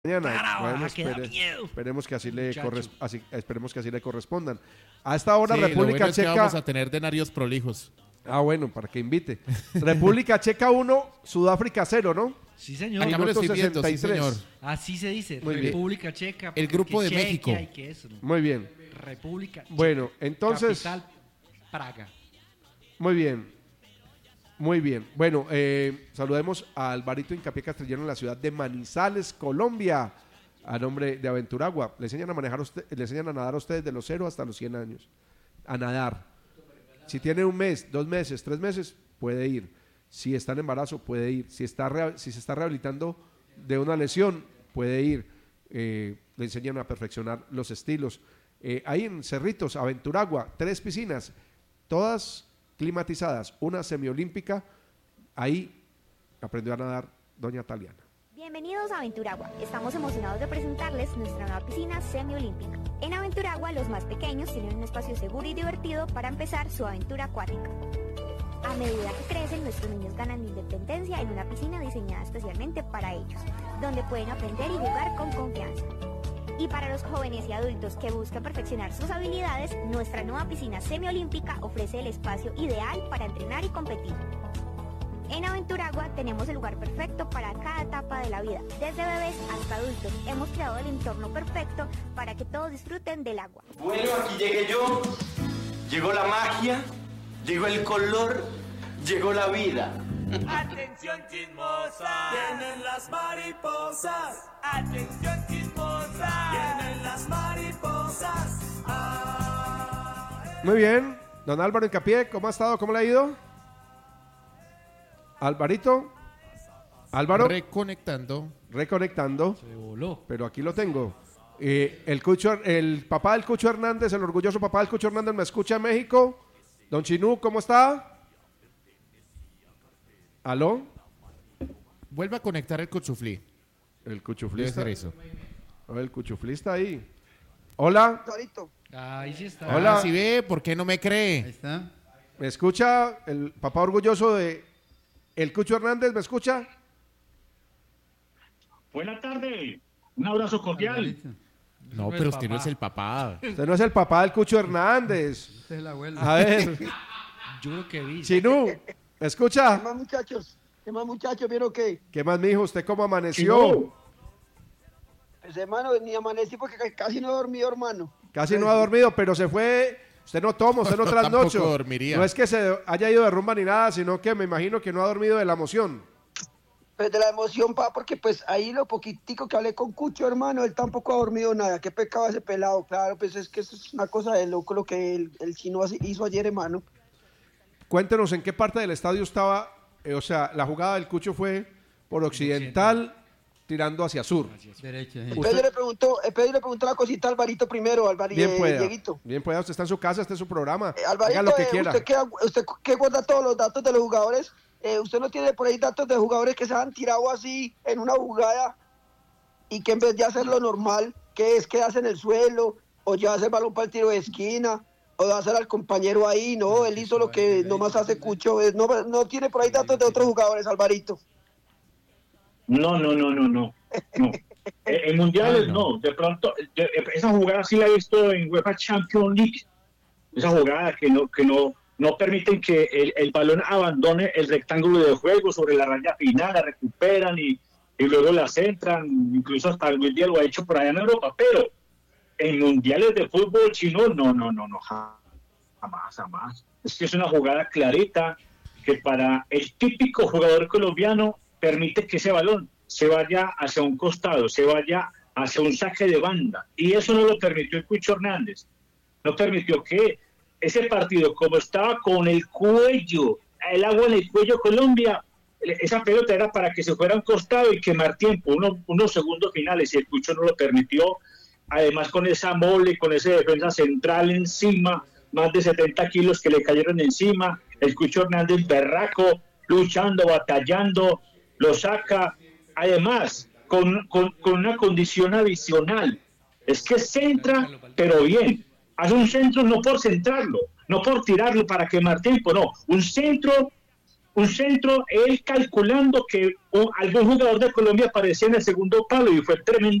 mañana. Bueno, esperemos que así le correspondan. A esta hora Sí, República lo bueno es que Checa vamos a tener denarios prolijos. Bueno, para que invite. República Checa 1, Sudáfrica 0, ¿no? Sí, señor. Acá me lo estoy viendo, sí, señor. Así se dice. Muy bien. República Checa. El grupo de Chequia México. y que eso, ¿no? Muy bien. República Checa. Bueno, entonces. Capital Praga. Muy bien. Muy bien. Bueno, saludemos a Alvarito Hincapié Castellano en la ciudad de Manizales, Colombia, a nombre de Aventuragua. Le enseñan a nadar a ustedes de los 0 hasta los 100 años. A nadar. Si tiene 1 mes, 2 meses, 3 meses, puede ir. Si está en embarazo, puede ir. Si se está rehabilitando de una lesión, puede ir. Le enseñan a perfeccionar los estilos. Ahí en Cerritos, Aventuragua, 3 piscinas, todas climatizadas, una semiolímpica. Ahí aprendió a nadar doña Taliana. Bienvenidos a Aventuragua. Estamos emocionados de presentarles nuestra nueva piscina semiolímpica. En Aventuragua, los más pequeños tienen un espacio seguro y divertido para empezar su aventura acuática. A medida que crecen, nuestros niños ganan independencia en una piscina diseñada especialmente para ellos, donde pueden aprender y jugar con confianza. Y para los jóvenes y adultos que buscan perfeccionar sus habilidades, nuestra nueva piscina semiolímpica ofrece el espacio ideal para entrenar y competir. En Aventuragua tenemos el lugar perfecto para cada etapa de la vida, desde bebés hasta adultos. Hemos creado el entorno perfecto para que todos disfruten del agua. Bueno, aquí llegué yo, llegó la magia, llegó el color, llegó la vida. Atención chismosa, vienen las mariposas. Atención chismosa, vienen las mariposas. Muy bien, don Álvaro Hincapié, ¿cómo ha estado? ¿Cómo le ha ido? Alvarito, Álvaro. Reconectando. Se voló. Pero aquí lo tengo. El papá del Cucho Hernández, el orgulloso papá del Cucho Hernández, ¿me escucha en México? Don Chinú, ¿cómo está? ¿Aló? Vuelve a conectar el cuchuflí. El cuchuflí Debe está. ser eso. El cuchuflí está ahí. Hola. Ahí sí está. Hola. Si ve, ¿por qué no me cree? Ahí está. ¿Me escucha el papá orgulloso de el Cucho Hernández? ¿Me escucha? Buenas tardes. Un abrazo cordial. Alvarito. No, pero usted no es el papá. Usted no es el papá del Cucho Hernández. Este es el abuelo. A ver, Yo lo que vi. Chinú, ¿me escucha? ¿Qué más, muchachos? ¿Vieron qué? ¿Qué más, mijo? ¿Usted cómo amaneció? Pues, hermano, ni amanecí porque casi no he dormido, hermano. Casi no ha dormido, pero se fue. Usted no toma, usted no trasnocho. Tampoco dormiría. No es que se haya ido de rumba ni nada, sino que me imagino que no ha dormido de la emoción. Pues de la emoción, porque pues ahí lo poquitico que hablé con Cucho, hermano, él tampoco ha dormido nada. Qué pecado ese pelado, claro, pues es que eso es una cosa de loco lo que el chino hizo ayer, hermano. Cuéntenos en qué parte del estadio estaba, o sea, la jugada del Cucho fue por occidental, tirando hacia sur. Derecha. Pedro le preguntó la cosita a Alvarito primero, Bien pueda, Dieguito. bien pueda, usted está en su casa, este es su programa, haga Alvarito, lo que quiera. usted que guarda todos los datos de los jugadores, usted no tiene por ahí datos de jugadores que se han tirado así en una jugada y que en vez de hacer lo normal, que es quedarse en el suelo o llevarse el balón para el tiro de esquina o de hacer al compañero ahí, no, él hizo lo que nomás hace Cucho, no tiene por ahí datos de otros jugadores, Alvarito. No. En mundiales no. De pronto, esa jugada sí la he visto en UEFA Champions League. Esa jugada que no permiten que el balón abandone el rectángulo de juego sobre la raya final, la recuperan y luego la centran. Incluso hasta Luis Díaz lo ha hecho por allá en Europa. Pero en mundiales de fútbol chino, no, jamás. Es que es una jugada clarita que para el típico jugador colombiano permite que ese balón se vaya hacia un costado, se vaya hacia un saque de banda. Y eso no lo permitió el Cucho Hernández. No permitió que ese partido, como estaba con el cuello, el agua en el cuello Colombia, esa pelota era para que se fuera a un costado y quemar tiempo, unos segundos finales, y el Cucho no lo permitió. Además, con esa mole, con esa defensa central encima, más de 70 kilos que le cayeron encima, el Cucho Hernández berraco, luchando, batallando, lo saca, además, con una condición adicional, es que centra, pero bien, hace un centro no por centrarlo, no por tirarlo para quemar tiempo, no, un centro un centro, él calculando que algún jugador de Colombia aparecía en el segundo palo y fue tremendo